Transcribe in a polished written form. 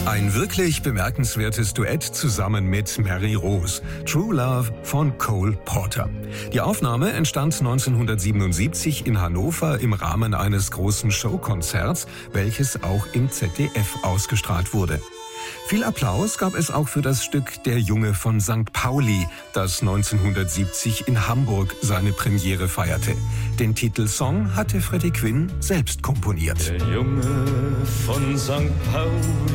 Ein wirklich bemerkenswertes Duett zusammen mit Mary Rose. True Love von Cole Porter. Die Aufnahme entstand 1977 in Hannover im Rahmen eines großen Showkonzerts, welches auch im ZDF ausgestrahlt wurde. Viel Applaus gab es auch für das Stück Der Junge von St. Pauli, das 1970 in Hamburg seine Premiere feierte. Den Titelsong hatte Freddie Quinn selbst komponiert. Der Junge von St. Pauli